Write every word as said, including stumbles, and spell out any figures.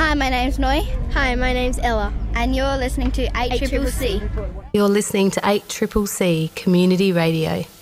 Hi, my name's Noi. Hi, my name's Ella. And you're listening to eight C C C. You're listening to eight C C C Community Radio.